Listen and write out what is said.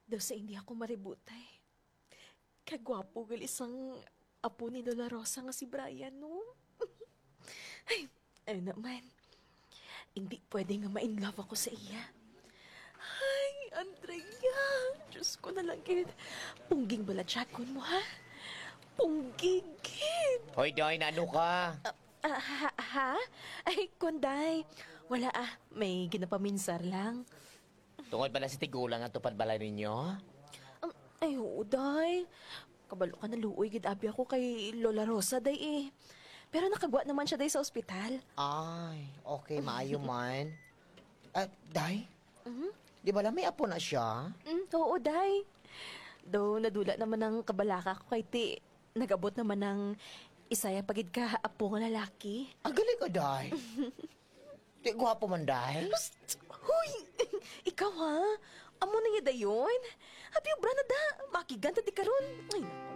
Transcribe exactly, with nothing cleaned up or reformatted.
Daw sa hindi ako maributay. Kagwapo gal isang apo ni Lola Rosa nga si Brian, no? Ay, ay naman. Hindi pwede nga ma-inlove ako sa iya. Ay, Andrea. Diyos ko na lang, kid. Pungging balatsakon mo, ha? Pungging, kid. Hoy, Day, na ano ka? Ah, ha, ha? Ay, Konday. Wala ah. May ginapaminsar lang. Tungod bala si Tigulang ang tupad bala ninyo? Um, ay, oo, day. Kabalo ka na luoy, gid abi ako kay Lola Rosa, day eh. Pero nakagwa naman siya day sa ospital. Ay, okay, maayo man. At, Day? Mhm. Di ba lang may apo na siya? Mm, oo, day. Though nadula naman ng kabalaka ko kay ti, nagabot naman ng isaya pagid ka apo nga lalaki. Ang galing ka, Day. Di gwapo man, Day. Psst! Huy! Ikaw ha? Amo na niya dayon? Happy obra na da. Makiganta di karon. Ay, naku.